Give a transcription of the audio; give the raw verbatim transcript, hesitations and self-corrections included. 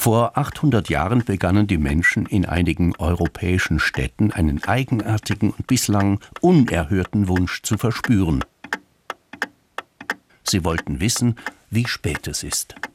Vor achthundert Jahren begannen die Menschen in einigen europäischen Städten einen eigenartigen und bislang unerhörten Wunsch zu verspüren. Sie wollten wissen, wie spät es ist.